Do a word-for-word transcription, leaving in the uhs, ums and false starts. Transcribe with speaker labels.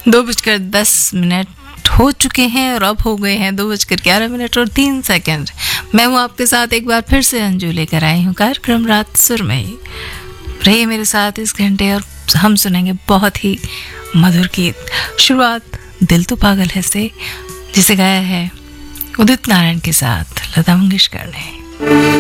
Speaker 1: दो बजकर दस मिनट हो चुके हैं और अब हो गए हैं दो बजकर ग्यारह मिनट और तीन सेकंड। मैं हूँ आपके साथ एक बार फिर से अंजू, लेकर आई हूँ कार्यक्रम रात सुरमई। रहिए मेरे साथ इस घंटे और हम सुनेंगे बहुत ही मधुर गीत। शुरुआत दिल तो पागल है से, जिसे गाया है उदित नारायण के साथ लता मंगेशकर ने।